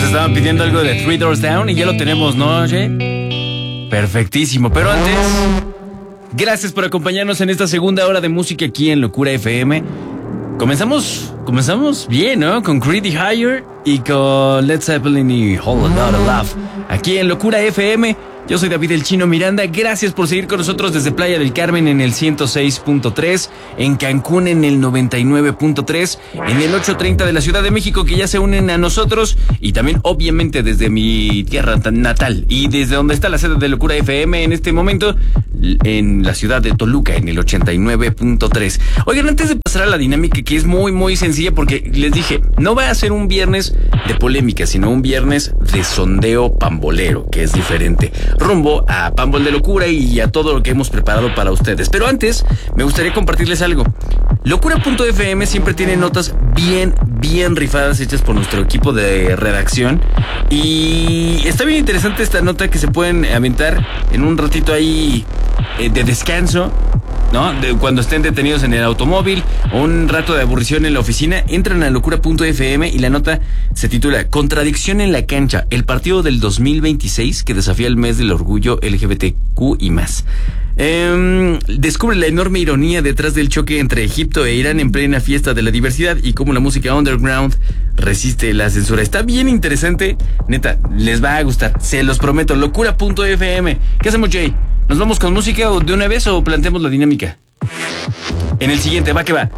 estaban pidiendo algo de Three Doors Down y ya lo tenemos, ¿no, Jay? Perfectísimo, pero antes, gracias por acompañarnos en esta segunda hora de música aquí en Locura FM. Comenzamos bien, ¿no? Con Creed y Higher y con Led Zeppelin y Whole Lotta Love. Aquí en Locura FM, yo soy David el Chino Miranda. Gracias por seguir con nosotros desde Playa del Carmen en el 106.3, en Cancún en el 99.3, en el 830 de la Ciudad de México, que ya se unen a nosotros, y también obviamente desde mi tierra natal y desde donde está la sede de Locura FM en este momento, en la ciudad de Toluca en el 89.3. Oigan, antes de pasar a la dinámica, que es muy sencilla, porque les dije, no va a ser un viernes de polémica, sino un viernes de sondeo pambolero, que es diferente, rumbo a Pambol de Locura y a todo lo que hemos preparado para ustedes. Pero antes, me gustaría compartirles algo. Locura.fm siempre tiene notas bien rifadas hechas por nuestro equipo de redacción, y está bien interesante esta nota que se pueden aventar en un ratito ahí de descanso, ¿no? Cuando estén detenidos en el automóvil o un rato de aburrición en la oficina, entran a Locura.fm y la nota se titula Contradicción en la cancha, el partido del 2026 que desafía el mes del orgullo LGBTQ y más. Descubre la enorme ironía detrás del choque entre Egipto e Irán en plena fiesta de la diversidad y cómo la música underground resiste la censura. Está bien interesante, neta, les va a gustar, se los prometo. Locura.fm. ¿Qué hacemos, Jay? ¿Nos vamos con música de una vez o planteamos la dinámica? En el siguiente, va que va.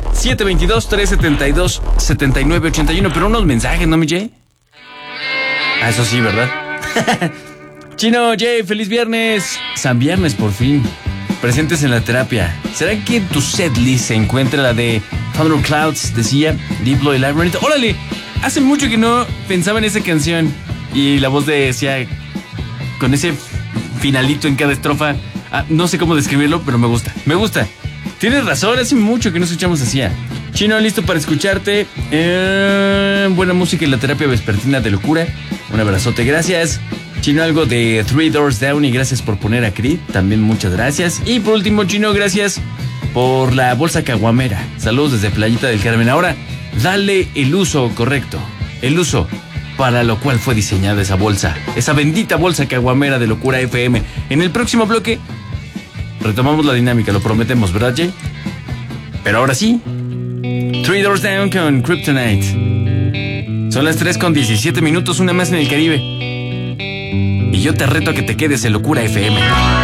722-372-7981. Pero unos mensajes, ¿no, mi Jay? Ah, eso sí, ¿verdad? Chino, Jay, feliz viernes. San Viernes, por fin. Presentes en la terapia. ¿Será que en tu setlist se encuentra la de Thunderclouds, decía Diplo y Labyrinth? ¡Órale! Hace mucho que no pensaba en esa canción. Y la voz decía, con ese finalito en cada estrofa. No sé cómo describirlo, pero me gusta. Tienes razón, hace mucho que no escuchamos así. Chino, listo para escucharte. Buena música en la terapia vespertina de Locura. Un abrazote, gracias. Chino, algo de Three Doors Down y gracias por poner a Creed. También muchas gracias. Y por último, Chino, gracias por la bolsa caguamera. Saludos desde Playita del Carmen. Ahora, dale el uso correcto. El uso para lo cual fue diseñada esa bolsa. Esa bendita bolsa caguamera de Locura FM. En el próximo bloque retomamos la dinámica, lo prometemos, ¿verdad, Jay? Pero ahora sí, Three Doors Down con Kryptonite. Son las 3:17, una más en el Caribe. Y yo te reto a que te quedes en Locura FM.